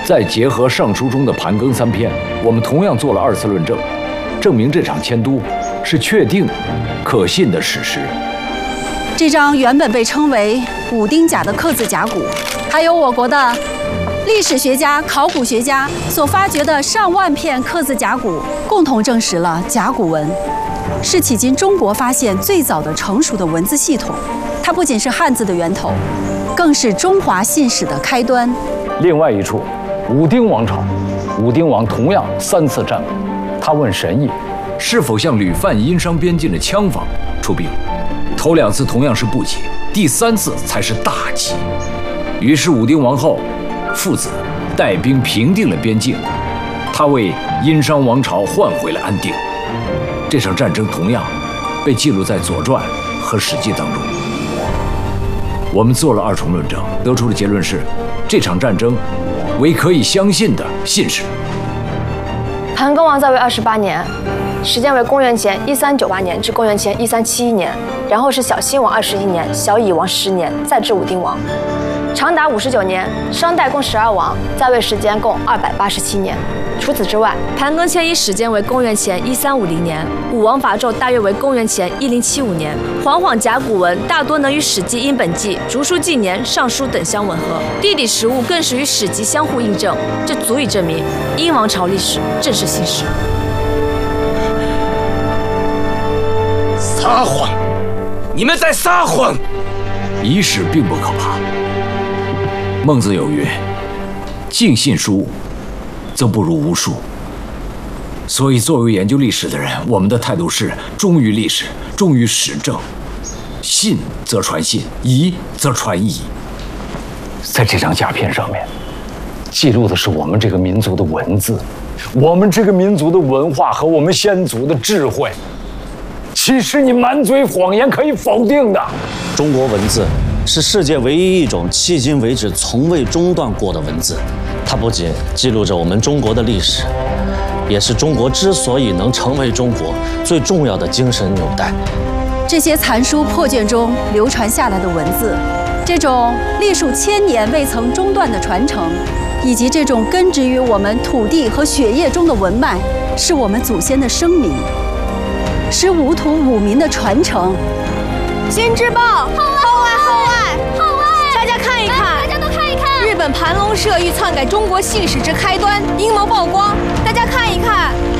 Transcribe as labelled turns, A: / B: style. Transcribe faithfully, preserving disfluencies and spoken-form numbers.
A: 再结合上书中的盘庚三篇，我们同样做了二次论证，证明这场迁都是确定、可信的史实。
B: 这张原本被称为武丁甲的刻字甲骨，还有我国的历史学家、考古学家所发掘的上万片刻字甲骨，共同证实了甲骨文是迄今中国发现最早的成熟的文字系统。它不仅是汉字的源头，更是中华信史的开端。
A: 另外一处，武丁王朝，武丁王同样三次站稳，他问神意，是否向屡犯殷商边境的羌方出兵？头两次同样是不起，第三次才是大吉。于是武丁王后父子带兵平定了边境，他为殷商王朝换回了安定。这场战争同样被记录在《左传》和《史记》当中。我们做了二重论证，得出的结论是，这场战争为可以相信的信史。
C: 盘庚王在位二十八年，时间为公元前一三九八年至公元前一三七一年，然后是小辛王二十一年，小乙王十年，再至武丁王，长达五十九年。商代共十二王，在位时间共二百八十七年。除此之外，盘庚迁移时间为公元前一三五零年，武王伐纣大约为公元前一零七五年。煌煌甲骨文大多能与《史记》《殷本纪》《竹书纪年》《尚书》等相吻合，地理实物更是与《史记》相互印证，这足以证明殷王朝历史正是信史。
D: 撒谎！你们在撒谎！
A: 遗史并不可怕。孟子有曰：“尽信书，则不如无书。”所以，作为研究历史的人，我们的态度是忠于历史，忠于史证。信则传信，疑则传疑。在这张甲片上面，记录的是我们这个民族的文字，我们这个民族的文化和我们先祖的智慧。岂是你满嘴谎言可以否定的？
E: 中国文字是世界唯一一种迄今为止从未中断过的文字，它不仅记录着我们中国的历史，也是中国之所以能成为中国最重要的精神纽带。
B: 这些残书破卷中流传下来的文字，这种历数千年未曾中断的传承，以及这种根植于我们土地和血液中的文脉，是我们祖先的声明，是五土五民的传承。
F: 新之报，号外号外号外！大家看一看，大家都看一看，日本盘龙社欲篡改中国信史之开端，阴谋曝光，大家看一看。